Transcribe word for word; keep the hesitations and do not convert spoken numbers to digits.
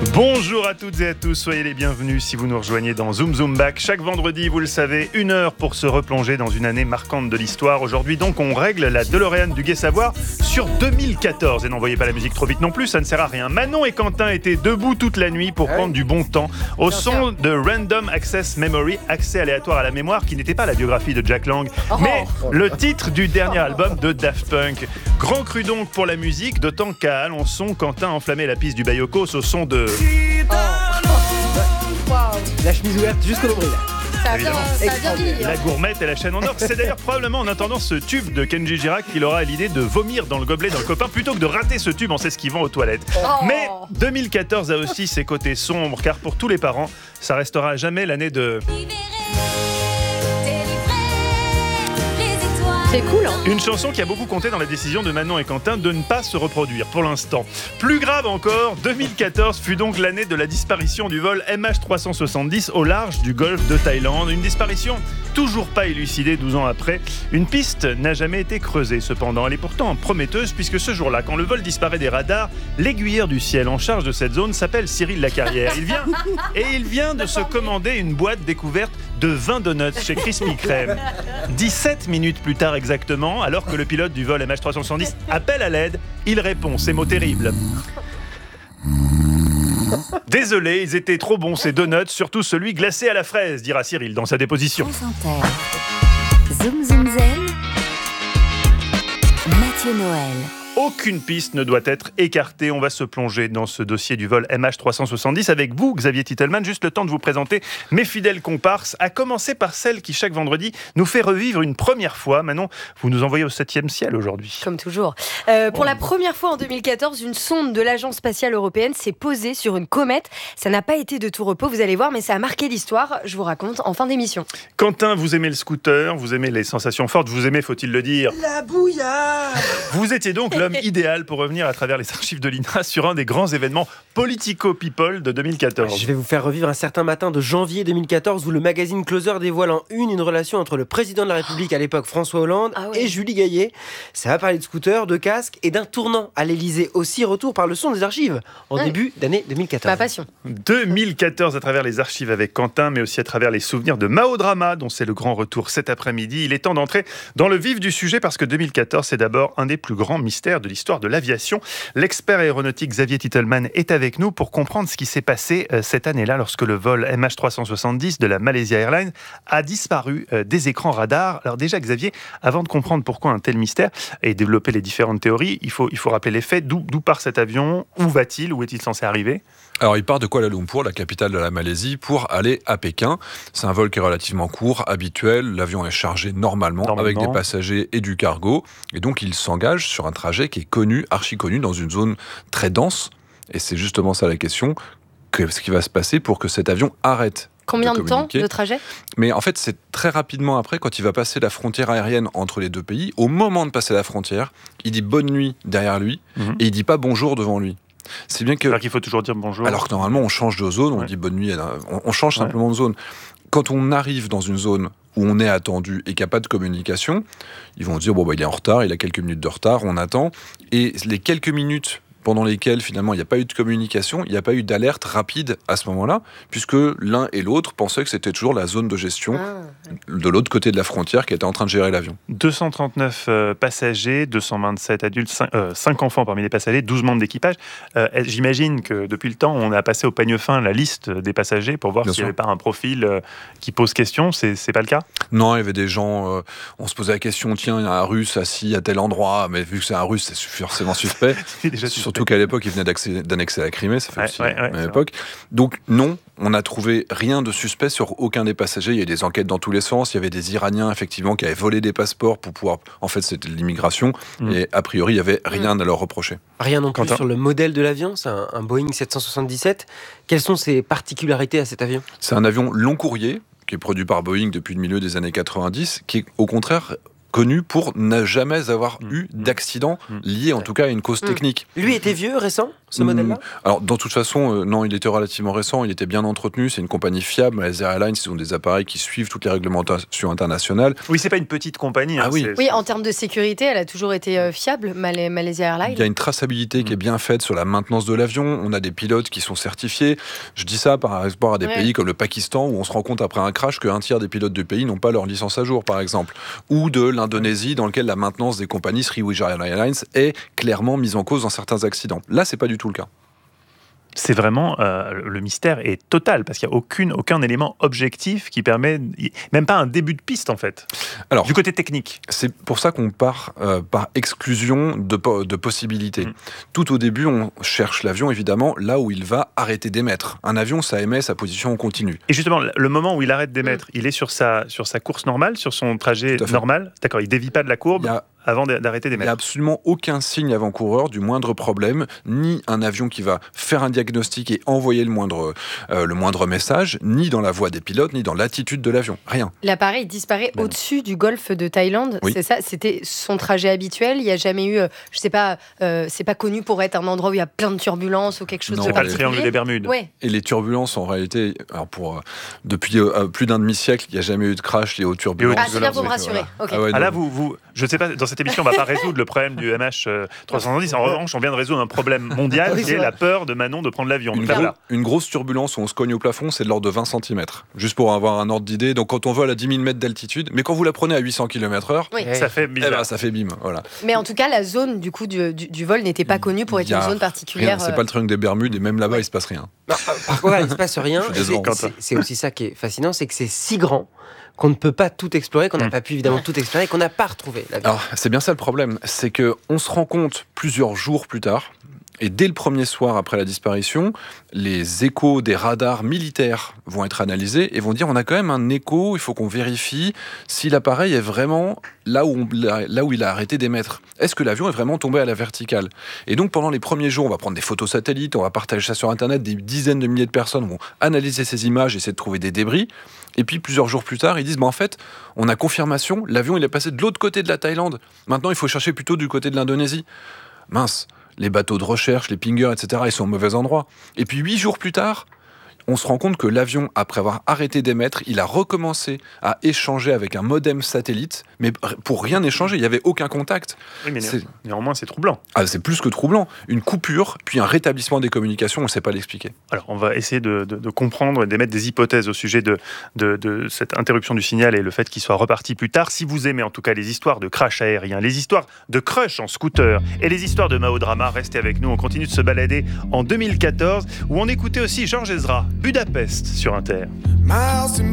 Bonjour à toutes et à tous, soyez les bienvenus si vous nous rejoignez dans Zoom Zoom Back. Chaque vendredi, vous le savez, une heure pour se replonger dans une année marquante de l'histoire. Aujourd'hui donc, on règle la DeLorean du Gai Savoir sur deux mille quatorze. Et n'envoyez pas la musique trop vite non plus, ça ne sert à rien. Manon et Quentin étaient debout toute la nuit pour prendre du bon temps au son de Random Access Memory, accès aléatoire à la mémoire, qui n'était pas la biographie de Jack Lang, mais le titre du dernier album de Daft Punk. Grand cru donc pour la musique, d'autant qu'à Alençon, Quentin enflammait la piste du Bayocos au son de... Oh. Wow. La chemise ouverte jusqu'au nombril. Ça a bien, ça a bien vieilli. La gourmette et la chaîne en or. C'est d'ailleurs probablement en attendant ce tube de Kenji Girac qu'il aura l'idée de vomir dans le gobelet d'un copain plutôt que de rater ce tube en s'esquivant aux toilettes. Oh. Mais deux mille quatorze a aussi ses côtés sombres, car pour tous les parents, ça restera à jamais l'année de... C'est cool, hein. Une chanson qui a beaucoup compté dans la décision de Manon et Quentin de ne pas se reproduire pour l'instant. Plus grave encore, deux mille quatorze fut donc l'année de la disparition du vol M H trois cent soixante-dix au large du golfe de Thaïlande. Une disparition toujours pas élucidée douze ans après. Une piste n'a jamais été creusée cependant. Elle est pourtant prometteuse puisque ce jour-là, quand le vol disparaît des radars, l'aiguilleur du ciel en charge de cette zone s'appelle Cyril Lacarrière. Il vient et il vient de se commander une boîte découverte de vingt donuts chez Krispy Kreme. dix-sept minutes plus tard exactement, alors que le pilote du vol M H trois cent soixante-dix appelle à l'aide, il répond ces mots terribles. Désolé, ils étaient trop bons ces donuts, surtout celui glacé à la fraise, dira Cyril dans sa déposition. Zoom Zoom Zen, Mathieu Noël. Aucune piste ne doit être écartée. On va se plonger dans ce dossier du vol M H trois cent soixante-dix avec vous, Xavier Titelman. Juste le temps de vous présenter mes fidèles comparses, à commencer par celle qui, chaque vendredi, nous fait revivre une première fois. Manon, vous nous envoyez au septième ciel aujourd'hui. Comme toujours. Euh, pour oh. la première fois en deux mille quatorze, une sonde de l'Agence spatiale européenne s'est posée sur une comète. Ça n'a pas été de tout repos, vous allez voir, mais ça a marqué l'histoire. Je vous raconte en fin d'émission. Quentin, vous aimez le scooter, vous aimez les sensations fortes, vous aimez, faut-il le dire, la bouillarde. Vous étiez donc l'homme idéal pour revenir à travers les archives de l'I N R A sur un des grands événements politico-people de deux mille quatorze. Je vais vous faire revivre un certain matin de janvier deux mille quatorze où le magazine Closer dévoile en une une relation entre le président de la République à l'époque François Hollande ah ouais. et Julie Gaillet. Ça va parler de scooter, de casque et d'un tournant à l'Elysée. Aussi retour par le son des archives en ouais. début d'année deux mille quatorze. Ma passion. deux mille quatorze à travers les archives avec Quentin, mais aussi à travers les souvenirs de Mao Drama, dont c'est le grand retour cet après-midi. Il est temps d'entrer dans le vif du sujet parce que deux mille quatorze, c'est d'abord un des plus grands mystères de l'histoire de l'aviation. L'expert aéronautique Xavier Titelman est avec nous pour comprendre ce qui s'est passé euh, cette année-là lorsque le vol M H trois cent soixante-dix de la Malaysia Airlines a disparu euh, des écrans radars. Alors déjà Xavier, avant de comprendre pourquoi un tel mystère et développer les différentes théories, il faut, il faut rappeler les faits. D'où, d'où part cet avion? Où va-t-il? Où est-il censé arriver? Alors il part de Kuala Lumpur, la capitale de la Malaisie, pour aller à Pékin. C'est un vol qui est relativement court, habituel. L'avion est chargé normalement, normalement. avec des passagers et du cargo. Et donc il s'engage sur un trajet qui est connu, archi connu, dans une zone très dense. Et c'est justement ça la question, qu'est-ce qui va se passer pour que cet avion arrête? Combien de, de temps de trajet? Mais en fait, c'est très rapidement après, quand il va passer la frontière aérienne entre les deux pays, au moment de passer la frontière, il dit bonne nuit derrière lui, mm-hmm. et il dit pas bonjour devant lui. C'est bien que... Alors qu'il faut toujours dire bonjour. Alors que normalement, on change de zone, on ouais. dit bonne nuit, on, on change ouais. simplement de zone. Quand on arrive dans une zone où on est attendu et qu'il n'y a pas de communication, ils vont dire, bon, bah, il est en retard, il a quelques minutes de retard, on attend. Et les quelques minutes pendant lesquelles, finalement, il n'y a pas eu de communication, il n'y a pas eu d'alerte rapide à ce moment-là, puisque l'un et l'autre pensaient que c'était toujours la zone de gestion ah. de l'autre côté de la frontière qui était en train de gérer l'avion. deux cent trente-neuf euh, passagers, deux cent vingt-sept adultes, cinq, euh, cinq enfants parmi les passagers, douze membres d'équipage. Euh, j'imagine que depuis le temps, on a passé au peigne fin la liste des passagers pour voir Bien s'il n'y avait pas un profil euh, qui pose question. C'est, c'est pas le cas? Non, il y avait des gens, euh, on se posait la question, tiens, il y a un Russe assis à tel endroit, mais vu que c'est un Russe, c'est forcément suspect. c'est déjà suspect. Surtout qu'à l'époque, il venait d'annexer la Crimée, ça fait ouais, aussi ouais, ouais, à l'époque. Donc non, on n'a trouvé rien de suspect sur aucun des passagers. Il y a eu des enquêtes dans tous les sens. Il y avait des Iraniens, effectivement, qui avaient volé des passeports pour pouvoir... En fait, c'était de l'immigration. Mmh. Et a priori, il n'y avait rien mmh. à leur reprocher. Rien non plus Quentin. Sur le modèle de l'avion. C'est un, un Boeing sept cent soixante-dix-sept. Quelles sont ses particularités à cet avion? C'est un avion long courrier qui est produit par Boeing depuis le milieu des années quatre-vingt-dix, qui est au contraire... connu pour ne jamais avoir mmh. eu d'accident mmh. lié en tout cas à une cause mmh. technique. Lui était vieux, récent? ce mmh. modèle-là ? Alors, de toute façon, euh, non, il était relativement récent, il était bien entretenu, c'est une compagnie fiable. Malaysia Airlines, ils ont des appareils qui suivent toutes les réglementations internationales. Oui, c'est pas une petite compagnie. Hein, ah oui. C'est... oui, en termes de sécurité, elle a toujours été euh, fiable, Mal- Malaysia Airlines. Il y a une traçabilité mmh. qui est bien faite sur la maintenance de l'avion. On a des pilotes qui sont certifiés. Je dis ça par rapport à des ouais. pays comme le Pakistan, où on se rend compte après un crash qu'un tiers des pilotes du pays n'ont pas leur licence à jour, par exemple. Ou de l'Indonésie, dans lequel la maintenance des compagnies Sriwijaya Airlines est clairement mise en cause dans certains accidents. Là, c'est pas du tout le cas. C'est vraiment euh, le mystère est total parce qu'il n'y a aucune, aucun élément objectif qui permet, même pas un début de piste en fait. Alors, du côté technique. C'est pour ça qu'on part euh, par exclusion de, de possibilités. Mmh. Tout au début, on cherche l'avion évidemment là où il va arrêter d'émettre. Un avion, ça émet sa position en continu. Et justement, le moment où il arrête d'émettre, mmh. il est sur sa, sur sa course normale, sur son trajet normal. D'accord, il dévie pas de la courbe. Il y a... avant d'arrêter d'émettre. Il n'y a absolument aucun signe avant-coureur du moindre problème, ni un avion qui va faire un diagnostic et envoyer le moindre, euh, le moindre message, ni dans la voie des pilotes, ni dans l'attitude de l'avion. Rien. L'appareil disparaît ben. au-dessus du golfe de Thaïlande, oui. c'est ça ? C'était son trajet habituel ? Il n'y a jamais eu, je sais pas, euh, c'est pas connu pour être un endroit où il y a plein de turbulences ou quelque chose non, de c'est particulier. pas le triangle des Bermudes. Ouais. Et les turbulences, en réalité, alors pour, euh, depuis euh, plus d'un demi-siècle, il n'y a jamais eu de crash lié aux turbulences. Ah, c'est bien pour me rassurer. Voilà. Okay. Ah, ouais, ah là, vous, vous, je ne sais pas, dans cette émission, on ne va pas résoudre le problème du M H trois cent soixante-dix. En revanche, on vient de résoudre un problème mondial oui, qui est vrai. la peur de Manon de prendre l'avion. Une, gros, une grosse turbulence où on se cogne au plafond, c'est de l'ordre de vingt centimètres. Juste pour avoir un ordre d'idée. Donc quand on vole à dix mille mètres d'altitude, mais quand vous la prenez à huit cents kilomètres heure, oui. ça fait bizarre. Eh ben, ça fait bim. Voilà. Mais en tout cas, la zone du, coup, du, du, du vol n'était pas connue pour être une zone particulière. Rien, c'est pas le triangle des Bermudes et même là-bas, ouais. il se passe rien. Non, par contre, il se passe rien. C'est, c'est, c'est aussi ça qui est fascinant, c'est que c'est si grand qu'on ne peut pas tout explorer, qu'on n'a mmh. pas pu évidemment tout explorer, qu'on n'a pas retrouvé l'avion. Alors, c'est bien ça le problème, c'est qu'on se rend compte plusieurs jours plus tard, et dès le premier soir après la disparition, les échos des radars militaires vont être analysés et vont dire on a quand même un écho, il faut qu'on vérifie si l'appareil est vraiment là où, on, là où il a arrêté d'émettre. Est-ce que l'avion est vraiment tombé à la verticale ? Et donc pendant les premiers jours, on va prendre des photos satellites, on va partager ça sur Internet, des dizaines de milliers de personnes vont analyser ces images, essayer de trouver des débris. Et puis plusieurs jours plus tard, ils disent bah, en fait, on a confirmation, l'avion il est passé de l'autre côté de la Thaïlande. Maintenant, il faut chercher plutôt du côté de l'Indonésie. Mince. Les bateaux de recherche, les pingers, et cetera, ils sont au mauvais endroit. Et puis huit jours plus tard, on se rend compte que l'avion, après avoir arrêté d'émettre, il a recommencé à échanger avec un modem satellite, mais pour rien échanger, il n'y avait aucun contact. Oui, mais c'est... néanmoins, c'est troublant. Ah, c'est plus que troublant. Une coupure, puis un rétablissement des communications, on ne sait pas l'expliquer. Alors, on va essayer de, de, de comprendre et d'émettre des hypothèses au sujet de, de, de cette interruption du signal et le fait qu'il soit reparti plus tard. Si vous aimez en tout cas les histoires de crash aérien, les histoires de crush en scooter et les histoires de Mao Drama, restez avec nous. On continue de se balader en deux mille quatorze, où on écoutait aussi Georges Ezra, Budapest sur Inter.